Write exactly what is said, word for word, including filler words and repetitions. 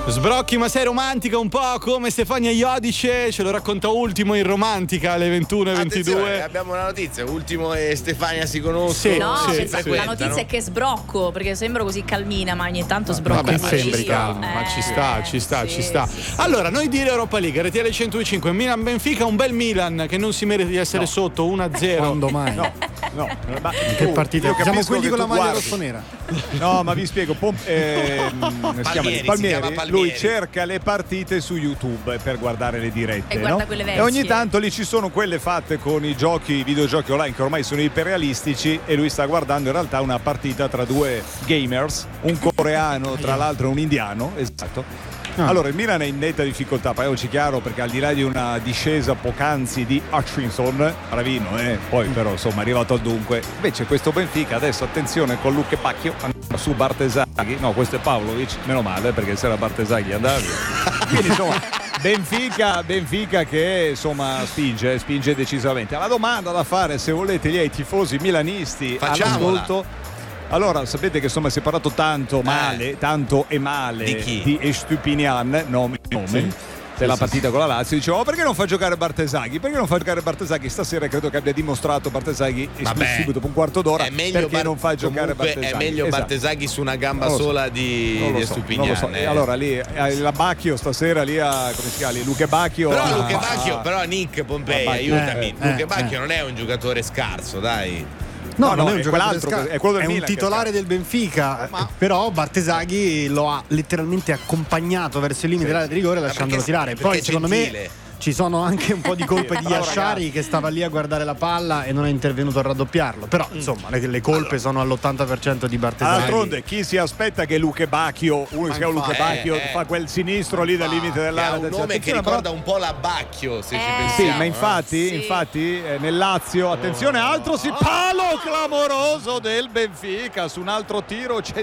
Sbrocchi, ma sei romantica un po' come Stefania Iodice, ce lo racconta Ultimo in Romantica alle ventuno e ventidue. Abbiamo una notizia, Ultimo e Stefania si conoscono. Sì, No, sì, pensa- sì. la notizia è che sbrocco, perché sembro così calmina, ma ogni tanto sbrocco. Vabbè, un sembri pochino. calmo, ma ci sta, ci sta, sì, ci sta. sì, sì. Allora, noi dire Europa League, R T L centodue e cinque, Milan Benfica, un bel Milan che non si merita di essere No. sotto uno a zero. Quando mai? No, no, ma Che tu- partita? io Siamo capisco quelli che con la tu maglia guardi. rossonera. No, ma vi spiego. Pom- ehm, si chiama- Palmieri, si Palmieri, chiama Palmieri. lui cerca le partite su YouTube per guardare le dirette, E guarda no? quelle E ogni vecchie. tanto lì ci sono quelle fatte con i giochi, i videogiochi online che ormai sono iperrealistici, e lui sta guardando in realtà una partita tra due gamers, un coreano tra l'altro e un indiano, esatto. Ah. Allora il Milan è in netta difficoltà, parliamoci chiaro, perché al di là di una discesa poc'anzi di Hutchinson, bravino, eh? Poi però insomma è arrivato al dunque. Invece questo Benfica adesso, attenzione, con Luque Bacchio su Bartesaghi, no, questo è Pavlovic, meno male, perché se era Bartesaghi andava via. Quindi insomma Benfica, Benfica che insomma spinge, spinge decisamente. La domanda da fare, se volete, lì ai tifosi milanisti Facciamola. all'ascolto. Allora, sapete che insomma si è parlato tanto male, tanto e male Di chi? di Estupinian, nome, nome della partita con la Lazio. Dicevo, ma perché non fa giocare Bartesaghi? Perché non fa giocare Bartesaghi? Stasera credo che abbia dimostrato Bartesaghi espulsivo dopo un quarto d'ora. È meglio perché Bar- non fa giocare comunque Bartesaghi? È meglio Esatto. Bartesaghi su una gamba Non lo so. sola di, Non lo di so, Estupinian, non lo so. eh. E allora lì eh, la Bacchio stasera lì a come si chiama lì? Luque Bacchio. Però a- Luque a- Bacchio, però Nick Pompei, a Bacchio. aiutami. Eh, Luque eh, Bacchio eh. non è un giocatore scarso, dai. No, No, non no, è un è giocatore quell'altro scar- che- è quello del è un Milan che titolare scarsa. del Benfica, Ma- però Bartesaghi lo ha letteralmente accompagnato verso il limite dell'area di rigore lasciandolo perché- tirare. perché Poi è secondo gentile. me ci sono anche un po' di colpe di Allora, Yashari ragazzi. che stava lì a guardare la palla e non è intervenuto a raddoppiarlo. Però insomma le, le colpe sono all'ottanta per cento di Bartesaghi. D'altronde chi si aspetta che Luque Bacchio, uno che si chiama Luque infatti, Bacchio, eh, eh. fa quel sinistro lì dal limite Che ha dell'area? un nome che Attenzione, ricorda però- un po' la Bacchio, se ci Eh. Sì, pensiamo. ma eh. infatti, Sì. infatti eh, nel Lazio, attenzione, altro si palo clamoroso del Benfica su un altro tiro